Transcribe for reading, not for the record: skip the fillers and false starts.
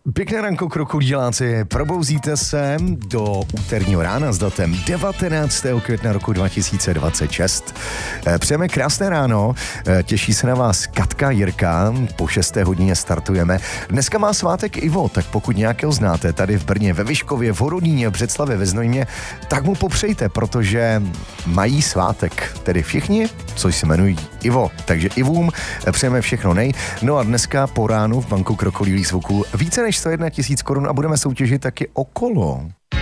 Pěkné ranko, krokodýláci, probouzíte se do úterního rána s datem 19. května roku 2026. Přejeme krásné ráno, těší se na vás Katka, Jirka, po 6. hodině startujeme. Dneska má svátek Ivo, tak pokud nějakého znáte tady v Brně, ve Vyškově, v Horodíně, v Břeclavě, ve Znojmě, tak mu popřejte, protože mají svátek, tedy všichni, co se jmenují Ivo. Takže Ivům přejeme všechno nej. No a dneska po ránu v banku Krokodýlích zvuků více než 101 000 korun a budeme soutěžit taky o kolo.